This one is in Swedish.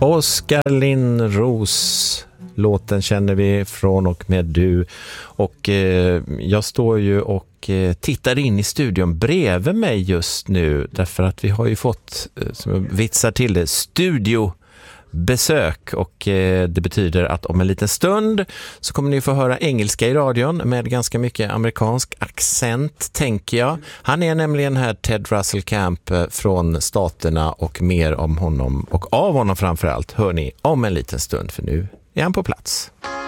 Oskar Linnros, låten känner vi från och med du. Och jag står ju och tittar in i studion bredvid mig just nu. Därför att vi har ju fått, som jag vitsar till det, studiobesök. Och det betyder att om en liten stund så kommer ni få höra engelska i radion med ganska mycket amerikansk accent, tänker jag. Han är nämligen här, Ted Russell Camp från Staterna, och mer om honom och av honom framförallt hör ni om en liten stund, för nu är han på plats.